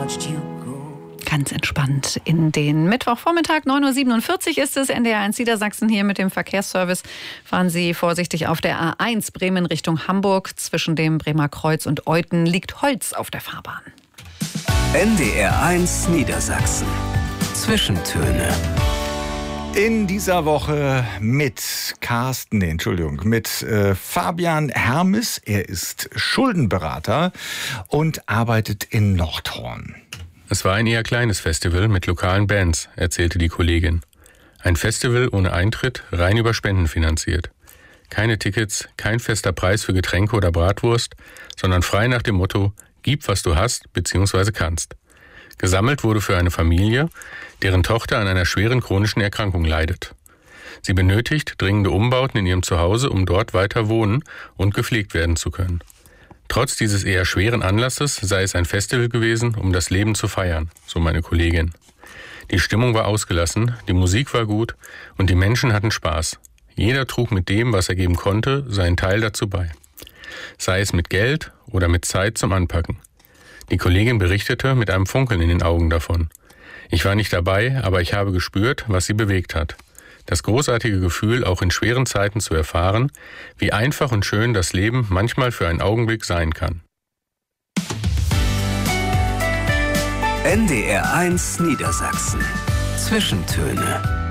watched you go. Ganz entspannt in den Mittwochvormittag, 9.47 Uhr ist es, NDR1 Niedersachsen hier mit dem Verkehrsservice. Fahren Sie vorsichtig auf der A1 Bremen Richtung Hamburg. Zwischen dem Bremer Kreuz und Euthen liegt Holz auf der Fahrbahn. NDR1 Niedersachsen. Zwischentöne. In dieser Woche mit Fabian Hermes. Er ist Schuldenberater und arbeitet in Nordhorn. Es war ein eher kleines Festival mit lokalen Bands, erzählte die Kollegin. Ein Festival ohne Eintritt, rein über Spenden finanziert. Keine Tickets, kein fester Preis für Getränke oder Bratwurst, sondern frei nach dem Motto, gib, was du hast bzw. kannst. Gesammelt wurde für eine Familie, deren Tochter an einer schweren chronischen Erkrankung leidet. Sie benötigt dringende Umbauten in ihrem Zuhause, um dort weiter wohnen und gepflegt werden zu können. Trotz dieses eher schweren Anlasses sei es ein Festival gewesen, um das Leben zu feiern, so meine Kollegin. Die Stimmung war ausgelassen, die Musik war gut und die Menschen hatten Spaß. Jeder trug mit dem, was er geben konnte, seinen Teil dazu bei. Sei es mit Geld oder mit Zeit zum Anpacken. Die Kollegin berichtete mit einem Funkeln in den Augen davon. Ich war nicht dabei, aber ich habe gespürt, was sie bewegt hat. Das großartige Gefühl, auch in schweren Zeiten zu erfahren, wie einfach und schön das Leben manchmal für einen Augenblick sein kann. NDR1 Niedersachsen. Zwischentöne.